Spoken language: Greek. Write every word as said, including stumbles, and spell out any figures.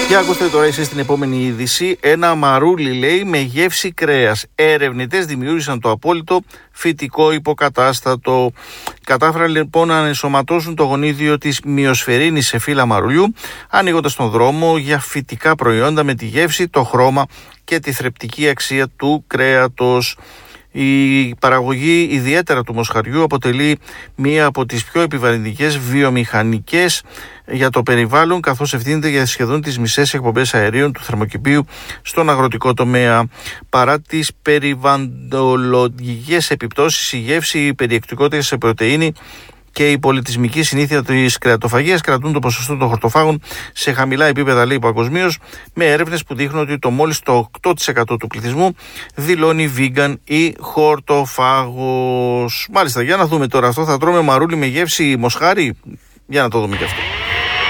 Για ακούστε τώρα εσείς την επόμενη είδηση. Ένα μαρούλι, λέει, με γεύση κρέας. Ερευνητές δημιούργησαν το απόλυτο φυτικό υποκατάστατο. Κατάφεραν λοιπόν να ενσωματώσουν το γονίδιο της μυοσφαιρίνης σε φύλλα μαρουλιού, ανοίγοντας τον δρόμο για φυτικά προϊόντα με τη γεύση, το χρώμα και τη θρεπτική αξία του κρέατος. Η παραγωγή ιδιαίτερα του μοσχαριού αποτελεί μία από τις πιο επιβαρυντικές βιομηχανικές για το περιβάλλον, καθώς ευθύνεται για σχεδόν τις μισές εκπομπές αερίων του θερμοκηπίου στον αγροτικό τομέα. Παρά τις περιβαλλοντολογικές επιπτώσεις, η γεύση, η περιεκτικότητα σε πρωτεΐνη και η πολιτισμική συνήθεια της κρεατοφαγίας κρατούν το ποσοστό των χορτοφάγων σε χαμηλά επίπεδα, λέει, παγκοσμίως, με έρευνες που δείχνουν ότι το μόλις το οκτώ τοις εκατό του πληθυσμού δηλώνει vegan ή χορτοφάγος. Μάλιστα, για να δούμε τώρα αυτό. Θα τρώμε μαρούλι με γεύση μοσχάρι? Για να το δούμε και αυτό.